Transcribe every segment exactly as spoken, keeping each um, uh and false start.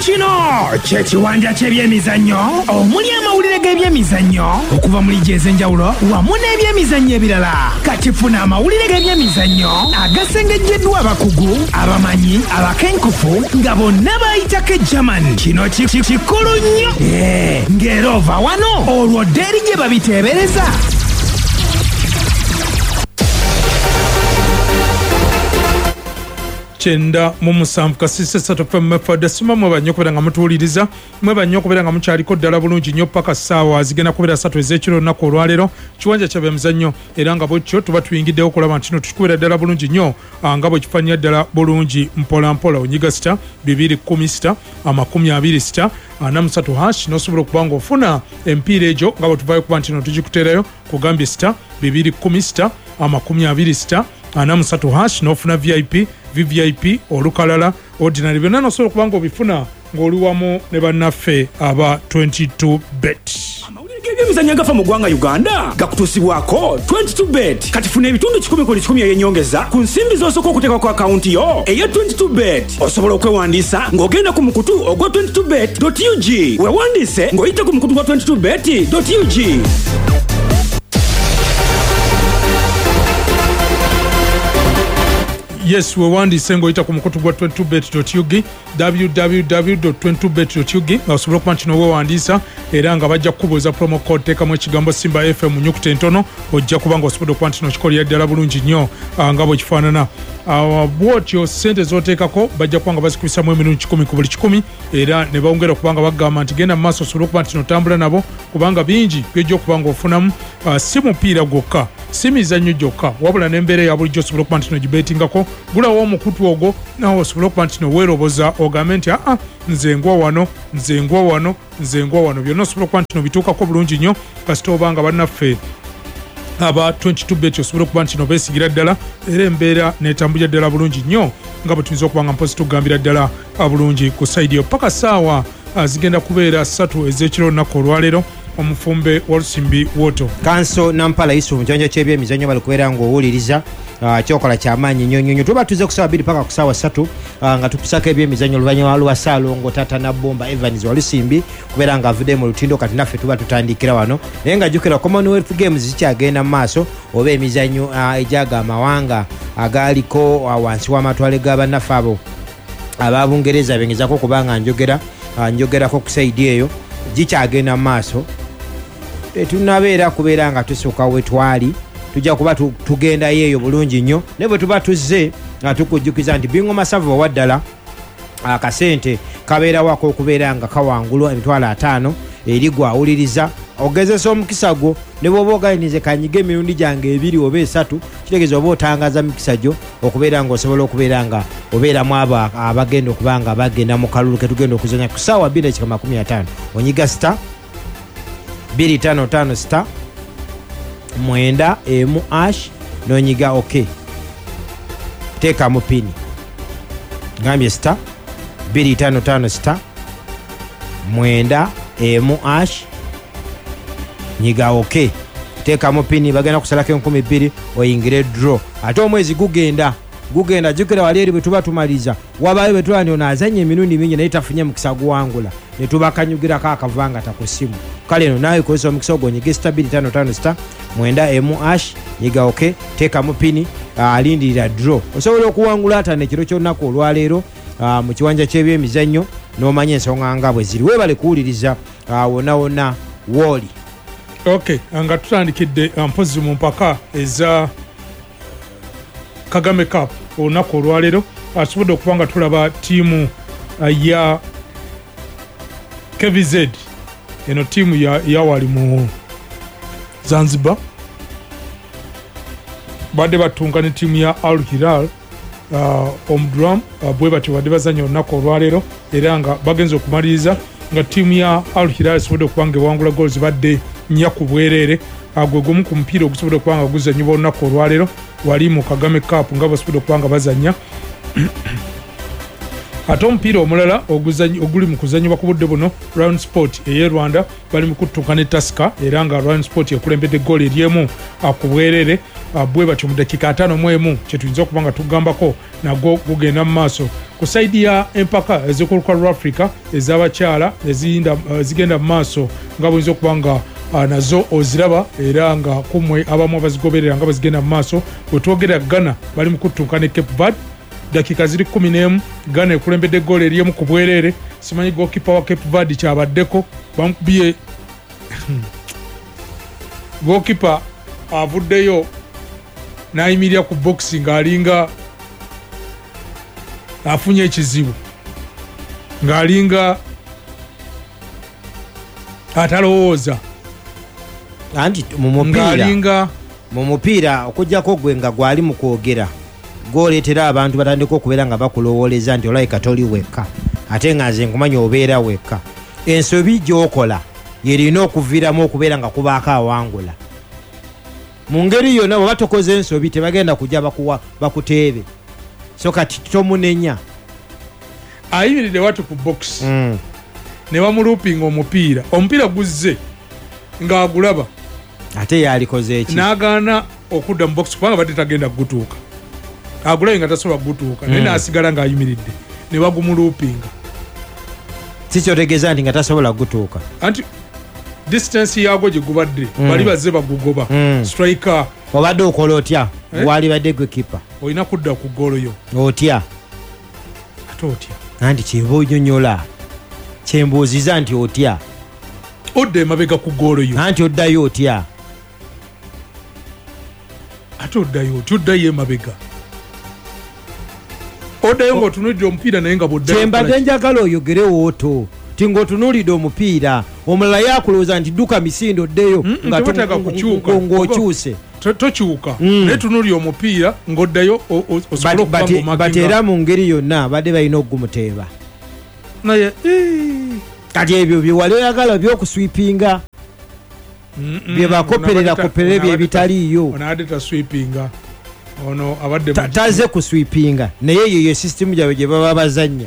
Kino kyekiwanja ky'ebyemizannyo omuli amawulire g'ebyemizannyo okuva mu liigi ez'enjawulo wamu n'ebyemizannyo ebirala. Kati funa amawulire g'ebyemizannyo agasengejjeddwa abakugu, abamanyi, abakenkufu nga bonna bayitako German. Kino kikulu nnyo ng'era ova wano olwo ddeeri gye babiteebereza. Chenda mu musanvu kasise satu F M F sima mwe banyo kubera nga mutuuliriza mwe banyo kubera nga mukyaliko ddala bulungi nnyo paka ssaawa zigenda kubera ssatu ez'ekiro lunaku olwaleero kiwanja kya byemizannyo era nga bwekyo tuba tuyingiddeho okulaba nti kino tukikubera ddala bulungi nnyo nga bwe kifanya ddala bulungi mpola mpola onyiga sita bibiri kkumi sita amakumi abiri sita ana musatu hash n'osobola okuba ng'ofuna empiira egyo nga bwe tuvaayo kuba nti no tugikuteerayo kugambye sita bibiri kkumi sita amakumi abiri sita ana musatu hash n'ofuna V I P V V I P olukalala ordinary byonna nosobola okuba ng'obifuna ng'oli wamu ne bannaffe aba twenty-two bet. Amawulire g'ebyemizannyo agafa mu ggwanga Uganda gakutuusibwako twenty-two bet. Kati funa ebitundu kikumi ku kikumi eby'ennyongeza ku nsimbi z'osooka okuteeka ku akawunti yo eya twenty-two bet. Osobola okwewandiisa ng'ogenda ku mukutu ogwa twenty-two bet dot U G. Weewandiise ng'oyita ku mukutu gwa twenty-two bet dot U G. Yes, we wandiise ng'oyita ku mukutu gwa twenty-two bet dot U G w w w dot twenty-two bet dot U G nga osobola okuba nti noweewandiisa era nga bajja kukubuuza promo code teekamu ekigambo Simba F M mu nnyukuta entono ojja kuba ng'osobodde okuba nti nokikolera ddala bulungi nnyo nga bwe kifaanana. Bw'otyo ssente z'oteekako bajja kuba nga bazikubisamu emirundi kikumi ku buli kikumi era ne bawongera okuba nga bagamba nti genda mu maaso osobole okuba nti notambula nabo kubanga bingi byojja okuba ng'ofunamu si mupiira gwokka si mizannyo gyokka wabula n'embeera ya bulijjo osobola okuba nti nogibeetingako gulawo omukutu ogwo nawe osobola okuba nti noweeroboza ogambe nti aa nze ngwa wano nze ngwa wano nze ngwa wano byonna osobola okuba nti nobituukako bulungi nnyo kasita oba nga bannaffe aba twenty-two bet osobola okuba nti nobeesigira ddala era embeera netambulira ddala bulungi nnyo nga bwe tuyinza okuba nga mpozi tugambira ddala bulungi ku sayidi eyo paka ssaawa zigenda kubeera ssatu ez'ekiro olunaku olwaleero omufumbe Walusimbi Woto Kanso Nampala Yusuf mu kiwanja ky'ebyemizannyo bali kubeera ng'owuliriza Uh, kyokola kyamaanyi nnyo nnyo tuba tuze ku ssaawa bbiri paka ku ssaawa ssatu uh, nga tukusako ebyemizannyo oluvannyuma lwa Ssaalongo Tata Nabomba Evans Walusimbi kubeera nga avudde mu lutindo kati naffe tuba tutandikira wano naye nga jjukira Commonwealth Games zikyagenda mu maaso oba emizannyo uh, egyaga amawanga agaaliko uh, wansi w'amatwale g'abannaffe abo ababungereza bengezako okuba nga njogera uh, njogerako ku saidi eyo gikyagenda mu maaso tetunabeera kubeera nga tusooka we twali tujja kuba tugenda yeeyo bulungi nnyo ne bwe tuba tuzze nga tukujjukiza nti Bingoma Savo waddala akasente kabeera wako okubeera nga kawangulu emitwalo ataano eri gwawuliriza ogezesa omukisa gwo ne bw'oba ogalinize kanyiga emirundi gyange ebiri oba esatu kitegeeza oba otangaza mikisa gyo okubeera nga osobola okubeera nga obeeramu abo abagenda okuba nga bagenda mu kalulu ke tugenda okuzanya ku ssaawa bbiri ekika makumi ataano onyiga sita bbiri ttaano ttaano sita mwenda emu ash nonyiga ok teeka mu pini gambye sita bbiri ttaano ttaano sita mwenda emu ash nyiga ok teeka mu pini bagenda kusalako enkumi bbiri oyingire draw ate omwezi gugenda gugenda jjukira wali eri bwe tuba tumaliza wabayo bwe tuba nionaazanya emirundi mingi naye tafunye mukisa guwangula ne tubakanyugirako akavangata ku ssimu kale eno naawe kozesa omukisa ogwo nyiga sita bbiri ttaano ttaano sita mwenda emu ash nyiga ok teeka mu pini alindirira draw osobola okuwangula atano ekiro ky'olunaku olwaleero mu kiwanja ky'ebyemizannyo n'omanya ensonga nga bwe ziri weebale kuwuliriza wonna wonna wooli. ok nga tutandikidde mpozi mu mpaka eza Kagame Cup olunaku olwaleero asobodde okuba nga tulaba ttiimu ya K V Z eno ttiimu yawali mu Zanzibar badde batunga ne ttiimu ya Al Hilal uh, Omdurman uh, bwe batyo badde bazanya olunaku olwaleero era nga bagenza okumaliriza nga ttiimu ya Al Hilal esobodde okuba nga ewangula goals badde nnya ku bwereere gwe gumu ku mupiira ogusobodde okuba nga guzanyibwa olunaku olwaleero wali mu Kagame Cup nga basobodde okuba nga bazanya ate omupiira omulala oguli mu kuzanyibwa ku budde buno Round Sport ey'e Rwanda bali mu kuttuka ne Tusker era nga Round Sport ekulembedde ggoolo eryemu ku bwerere bwe batyo mu dakiika ataano mu emu kye tuyinza okuba nga tugambako nagwo gugenda mu maaso ku saidi ya empaka ez'okuluka lwa Africa ez'abakyala zigenda mu maaso nga buyinza okuba nga nazo oziraba era nga kumwe abamu abazigoberera nga bazigenda mu maaso bwe twogera Ghana bali mu kuttuka ne Cape Verde dakika ziri kumi n'emu Ghana ekulembedde ggoolo eryemu ku bwerere simanyi gokipa wa Cape Verde kyabaddeko bamukubye gokipa avuddeyo n'ayimirira ku boxi ng'alinga afunye ekizibu ng'alinga atalowooza anti mu mupiira mu mupiira okujjako gwe nga gwali mu kwogera gw'oleetera abantu batandika okubeera nga bakulowooleza nti olayika toli wekka ate nga nze nkumanya obeera wekka ensobi gy'okola yerina okuviiramu okubeera nga kubaako awangula mu ngeri yonna bwe batokoze ensobi tebagenda kujja bakuteebe so kati tomunenya ayimiridde watu ku box mm. ne bamulupinga omupiira omupiira guzze ng'agulaba ate yalikoze eki n'agaana okudda mu box kubanga badde tagenda kugutuuka agulabe nga tasobola kugutuuka naye mm. n'asigala ng'ayimiridde ne bagumulupinga si kyotegeeza nti nga tasobola kugutuuka anti distance yago gye gubadde mm. bali bazze bagugoba mm. striker obadde okola otya eh? wali badde gwe kipa olina kudda ku ggoolo yo otya ate otya anti kyeba onyonyola kyembuuziza nti otya odda emabega ku ggoolo yo anti oddayo otya ate oddayo otya oddayo emabega oddayo ng'otunuulidde omupiira naye nga bwoddayo kyembadde njagala oyogere wooto ti ng'otunuulidde omupiira omulala yakulowooza nti dduka misindo ddeyo ng'okyuse tokyuka naye tunuulira omupiira ng'oddayo osobola okuba ng'omakinga bati era mu ngeri yonna badde balina okugumuteeba naye kati ebyo bye wali oyagala byokuswipinga bye bakoperera koperera bye bitaliiyo onabadde taswipinga ono abadde taze kuswipinga naye yeyo sisitimu gyabwe gye baba bazannya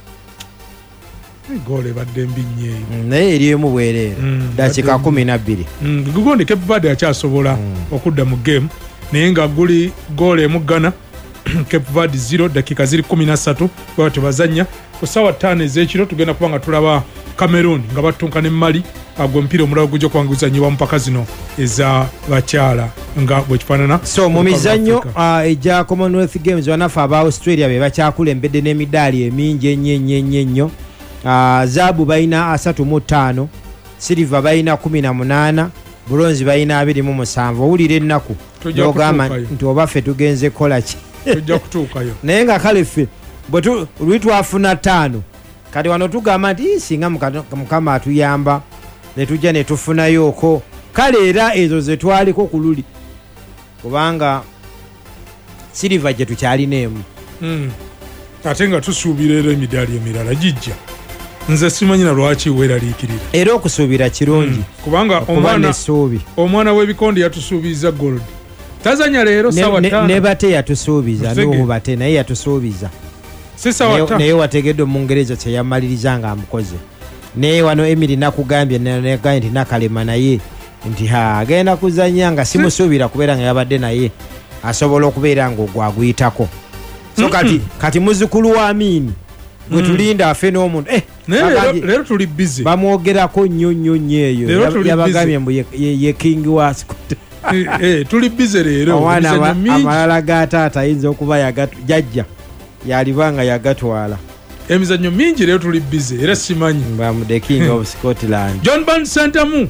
gole badde mbinyeeyo naye eriemu bwereere dakiika kumi na bbiri gugondi Cape Verde akyasobola okudda mu game naye nga guli gole emu Ghana Cape Verde zero dakiika ziri kumi na ssatu baba tebazannya ku ssaawa ttaano ez'ekiro tugenda kuba nga tulaba Cameroon nga battunka ne Mali agwe omupiira omulala gujja kuba nga guzannyibwa mu mpaka zino eza bakyala nga bwe kifaanana so mu mizannyo egya Commonwealth Games banaffe aba Australia be bakyakulembedde n'emidaali emingi ennyo ennyo ennyo ennyo zaabu balina asatu mu ttaano silver balina kumi na munaana bulonzi balina abiri mu musanvu owulira ennaku ogamba nti oba ffe tugenze kukola ki tujja kutuukayo naye nga kale ffe lwi twafuna ttaano kati wano tugamba nti singa mukama atuyamba ne tujja ne tufunayooko kale era ezo ze twaliko ku luli kubanga silver gye tukyalina emu ate nga tusuubira era emidaali emirala gijja nze simanyi na lwaki weeraliikirira era okusuubira kirungi kubanga omwana omwana w'ebikondi yatusuubiza gold tazanya leero sawa ttaano ne bate yatusuubiza n'obu bate naye yatusuubiza si sawa ttaano naye wategedde omungereza kye yamaliriza nga amukoze naye wano Emiri nakugambye negambye nti Nakalema naye nti ha agenda kuzanya nga simusuubira kubeera nga yabadde naye asobola okubeera ng'ogwaguyitako so kati kati muzukulu wa Amini gwe tulinda afe n'omuntu leero tuli busy bamwogerako nnyo nnyo nnyo eyo yabagambye mbu ye king wa tuli busy leero amalala ga taata ayinza okuba jajja yalibanga yagatwala emizannyo mingi leero tuli busy era simanyi bamu the king of Scotland John Band Santamu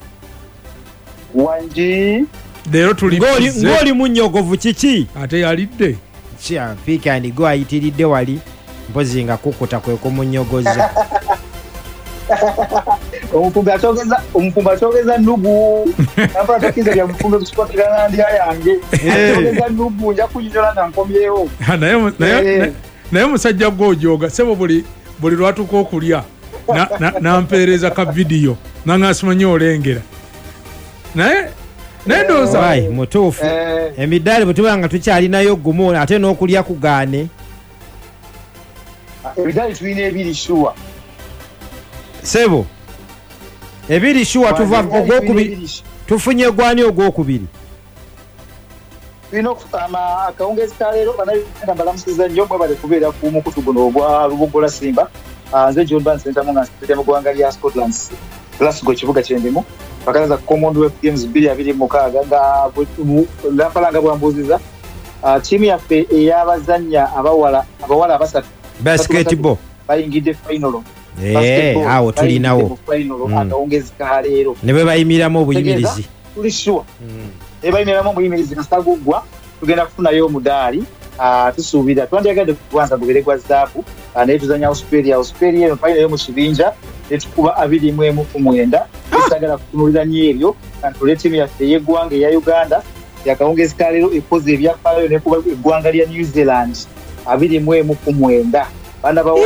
wanji leero tuli busy ng'oli munnyogovu kiki ate yalidde kya pikandi go ayitiridde wali mpozi nga kukuta kwe kumunyogoza omufumbi atogeza omufumbi atogeza nnugu napala takiza bya mufumbi kusipotirana ndi yange atogeza nnugu nja kunyola na nkomyewo naye naye naye musajja gwojoga sebo buli buli lwatuko okulya nampeereza ka vidiyo nanga simanyi olengera naye naye ndowooza wayi mutuufu emidaali bwe tuba nga tukyalinayo gumu ate n'okulya kugaane ebidali tulina ebiri shuwa sebo ebiri shuwa tuva ogwokubiri tufunye gwani ogwokubiri bino ama akawungezi kaleero banayenda balamusiza nnyo bwe bali kubeera ku mukutu guno ogwa Lubogola Simba nze John Ban Center mu ngasite mu gwanga lya Scotland Glasgow kibuga kyendimu bakalaza Commonwealth Games bbiri abiri mu mukaaga nga lapalanga bwambuziza tiimu yaffe ey'abazannya abawala abawala abasatu basketball bayingidde final eh awo tulinawo akawungezi kaleero ne bwe bayimiramu obuyimirizi tuli sure ebayimiramu obuyimirizi nasagugwa tugenda kufunayo omudaali tusuubira twandiyagadde kubanza gubere gwa zaabu naye tuzanya Australia Australia eno final yo mu kibinja netukuba abiri mu emu ku mwenda esagala kutunulira nnyo ebyo kantule ttiimu yaffe ey'eggwanga eya Uganda yakawungezi kaleero ekoze ebyafaayo nekuba eggwanga lya New Zealand abiri mu emu ku mwenda baana bawa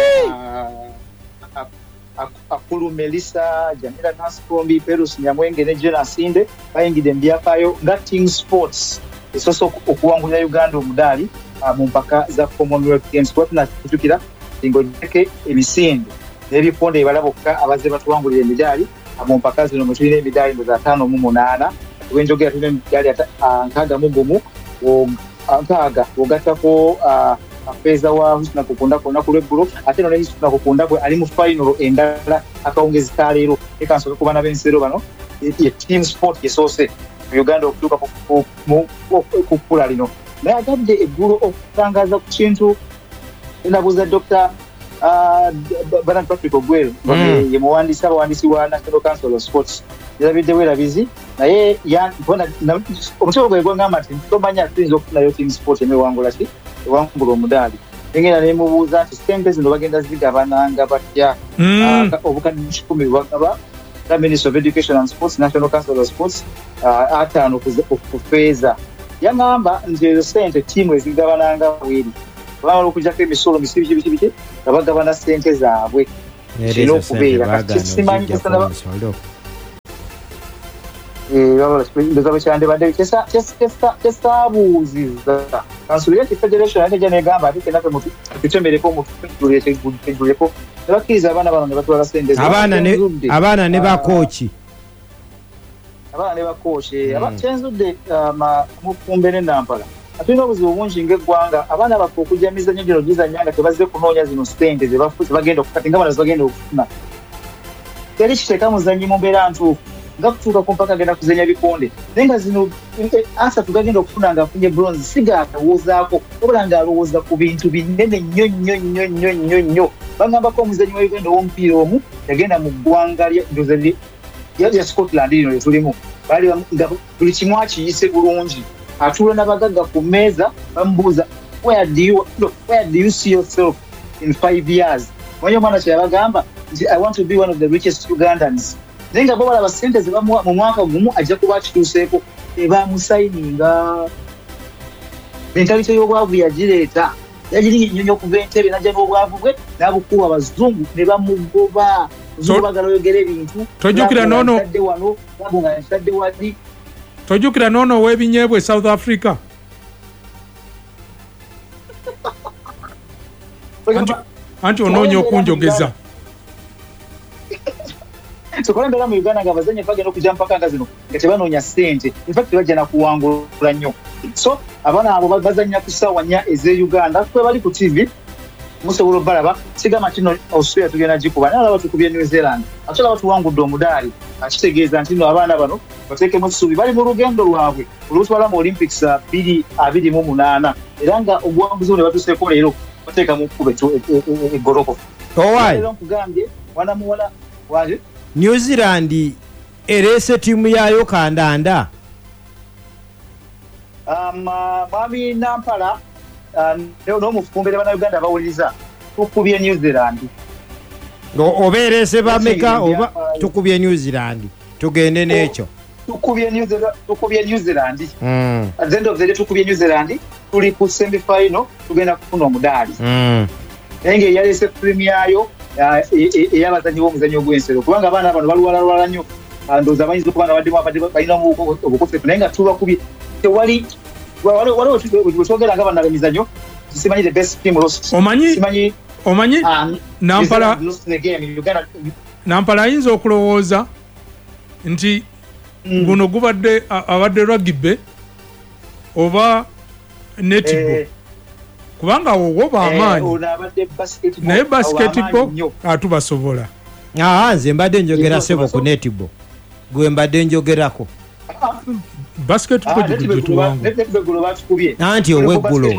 Akulu Melissa, Jamila Naskombi, Perus Nyamwenge ne Jena Sinde bayingidde mu byafaayo nga Team Sports esoose okuwangulira Uganda omudaali mu mpaka za Commonwealth Games kuba tunakitukira ng'oddeke emisinde n'ebiponde ebala bokka abazze batuwangulira emidaali mu mpaka zino mwe tulina emidaali ndoza ataano mu munaana olw'enjogera tulina emidaali nkaaga mu gumu nkaaga ogattako afeeza wa Husna Kukunda konna ku lweggulo ate none Husna Kukunda bwe ali mu final endala akawungezi kaleero ekansobola kuba n'ab'ensero bano ye Team Sport yesoose mu Uganda okutuuka ku kkula lino naye agadde eggulu okutangaza ku kintu enabuuza Dr Bernard Patrick Ogwero ye muwandiisi abawandiisi wa National Council of Sports yalabidde werabizi naye omusomo gwe gwengamba nti tomanya tuyinza okufunayo Team Sport emewangula ki ewangula omudaali engenda nemubuuza nti sente zino bagenda zigabananga batya obukadde kikumi bwagaba nga Ministry of Education and Sports National Council of Sports ataano okufeeza yangamba nti ezo sente ttiimu ezigabananga bweri bamala okugjako emisolo misibi kibiki biki nga bagabana sente zaabwe kina okubeera simanyi ndoza bwekyandibadde kyesaabuuziza kansulira nti federation ate gyanegamba ate kenaffe tutemereko omutujuleko nebakkiriza abaana bano ne batwala sente abaana ne bakooki abaana ne bakooki kyenzudde mu mbeera enampala atulina obuzibu bungi ng'eggwanga abaana baffe okujja emizannyo gino gizannya nga tebazze kunoonya zino sente zebagenda okukati nga bano zebagenda okufuna teri kiteeka muzannyi mu mbeera ntuufu nga kutuuka ku mpaka agenda kuzanya bikonde naye nga zino asatu gagenda okufuna ng'afunye bronze si gaalowoozaako wabula ng'alowooza ku bintu binene nnyo nnyo nnyo nnyo nnyo nnyo bagambako omuzannyi wa Uganda ow'omupiira omu yagenda mu ggwanga lya Scotland lino lyetulimu nga buli kimu akiyise bulungi atuula n'abagagga ku mmeeza bamubuuza where do you where do you see yourself in five years mwenye omwana kyeyabagamba nti I want to be one of the richest Ugandans naye nga bo balaba ssente ze bamuwa mu mwaka gumu ajja kuba akituuseeko ebamusayininga mentalite y'obwavu yagireeta yagirinya ennyonyi okuva entebe najja n'obwavu bwe n'abukuba abazungu ne bamugoba zungu bagala oyogera ebintu tojjukira noono tadde wano nabo nga ntadde wali tojjukira noono ow'ebinyeebwa South Africa anti onoonya okunjogeza tukola embeera mu Uganda nga abazannyi bagenda okujja mpaka nga zino nga tebanoonya ssente infact bajja nakuwangula nnyo so abaana abo bazannya ku ssaawa nnya ez'e Uganda kwe bali ku T V musobola obalaba sigamba kino Australia tugenda gikuba naye alaba tukubye New Zealand ate alaba tuwangudde omudaali akitegeeza nti no abaana bano bateekemu essuubi bali mu lugendo lwabwe olutwala mu Olympics bbiri abiri mu munaana era nga obuwanguzi ne batuseeko leero bateekamu kkuba eggolokofu owayi nkugambye mwana muwala waje New Zealand ereese ttiimu yaayo kandanda mwami Nampala n'omufumbire bana Uganda bawuliriza tukubye New Zealand oba ereese bameka oba tukubye New Zealand tugende n'ekyo tukubye New Zealand at the end of the day tukubye New Zealand tuli ku semi final tugenda kufuna omudaali naye ng'eyaleese premier yo ey'abazannyi b'omuzannyo ogw'ensero kubanga abaana bano baluwalalwala nnyo ndowooza bayinza okuba nga baddemu abadde balina obukosefu naye nga tubakubye tewali waliwo wetwogeranga bana b'emizannyo simanyi the best team lost omanyi simanyi omanyi Nampala Nampala ayinza okulowooza nti guno gubadde abadde rugby oba netball kubanga wowo bamaanyi naye basketball atubasobola. Ah, nze mbadde njogera sebo ku netball gwe mbadde njogerako basketball gye tuwangu anti oweggulo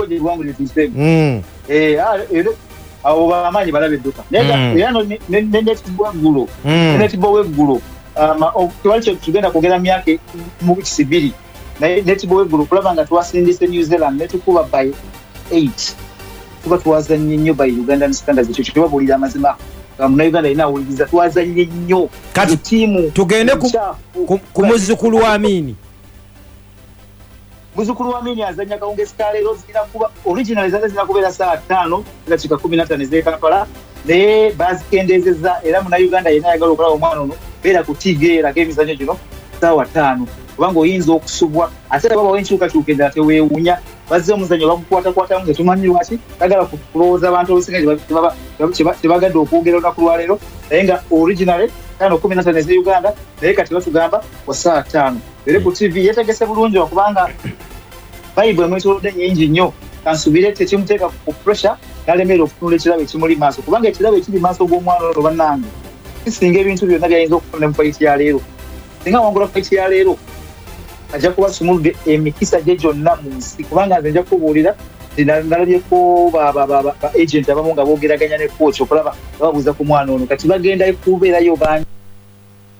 abo bamaanyi balabe edduka era netball eggulo netball weggulo tewali kyo tugenda kwogera myaka mu wikisi bbiri naye netball eggulo kulaba nga twasindise New Zealand netukuba by eight tuba twazannye nnyo by Ugandan Standards ekyo kitubabuulira amazima Munnayuganda ina awuliriza twazannye nnyo kati tiimu tugende ku muzzukulu wa Amini muzzukulu wa Amini azannya kawungezi ka leero zirina kuba original zaze zirina kubeera saa ttaano zikakika kumi na ttaano ez'e Kampala naye baazikendezezza era Munnayuganda yenna ayagala okulaba omwana ono beera ku T V erako emizannyo gino ssaawa ttaano kubanga oyinza okusubwa ate era babawo enkyukakyuka endala teweewunya bazze omuzannyo bagukwatakwatamu nga tumanyi lwaki tagala kulowooza abantu olusinga tebagadde okwogera olunaku lwaleero naye nga originale ttaano kumi na ttaano ez'e Uganda naye kati batugamba wa saa ttaano ere ku T V yetegese bulungi okubanga bayibuli emwetolodde nnyingi nnyo kansubire tekimuteeka ku pressure nalemerera okutunula ekirabo ekimuli maaso kubanga ekirabo ekiri maaso g'omwana ono bannange kisinga ebintu byonna byayinza okufuna mu fayiti ya leero singa wangula fayiti ya leero ajja kuba sumuludde emikisa gye gyonna mu nsi kubanga nze nja kubuulira nalabyeko ba agent abamu nga boogeraganya ne coach okulaba bababuuza ku mwana ono kati bagenda kubeerayo bangi